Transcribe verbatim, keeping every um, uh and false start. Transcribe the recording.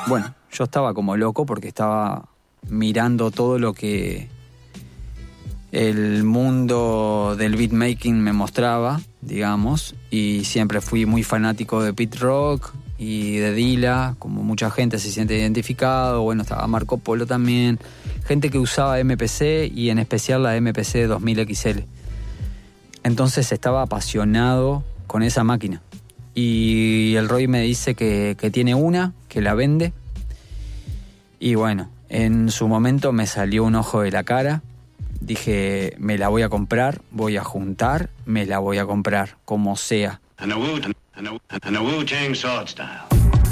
bueno, yo estaba como loco porque estaba mirando todo lo que el mundo del beatmaking me mostraba, digamos, y siempre fui muy fanático de Pete Rock y de Dilla, como mucha gente se siente identificado. Bueno, estaba Marco Polo también, gente que usaba M P C y en especial la M P C dos mil X L. Entonces estaba apasionado con esa máquina. Y el Roy me dice que, que tiene una, que la vende. Y bueno, en su momento me salió un ojo de la cara. Dije, me la voy a comprar, voy a juntar, me la voy a comprar, como sea. And a Wu, and a, and a Wu-Tang sword style.